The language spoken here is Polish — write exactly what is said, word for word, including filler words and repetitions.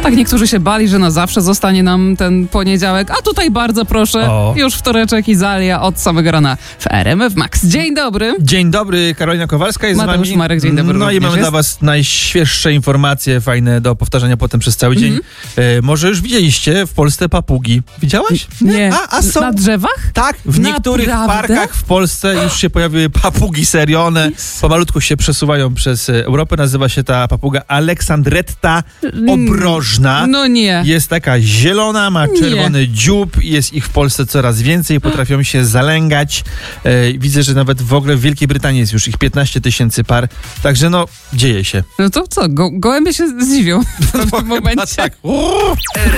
Tak, niektórzy się bali, że na zawsze zostanie nam ten poniedziałek, a tutaj bardzo proszę, O. już wtoreczek i Zalia od samego rana w R M F Max. Dzień dobry. Dzień dobry, Karolina Kowalska jest Mateusz z wami. Marek, dzień dobry No i również mamy jest. dla was najświeższe informacje, fajne do powtarzania potem przez cały dzień. E, może już widzieliście w Polsce papugi. Widziałaś? Nie, A, a są... na drzewach? Tak, w niektórych Naprawdę? parkach w Polsce już się pojawiły papugi, serio. One pomalutku się przesuwają przez Europę. Nazywa się ta papuga Aleksandretta obrożna. No nie. Jest taka zielona, ma czerwony dziób, jest ich w Polsce coraz więcej, potrafią się zalęgać. E, widzę, że nawet w ogóle w Wielkiej Brytanii jest już ich piętnaście tysięcy par, także no, dzieje się. No to co, go, gołębie się zdziwią w tym momencie. Tak.